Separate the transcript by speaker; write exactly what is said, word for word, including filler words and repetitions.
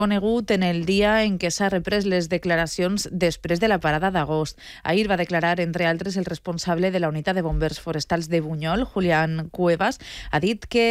Speaker 1: conegut en el dia en què s'ha reprès les declaracions després de la parada d'agost. Ahir va declarar, entre altres, el responsable de la unitat de bombers forestals de Bunyol, Julián Cuevas, ha dit que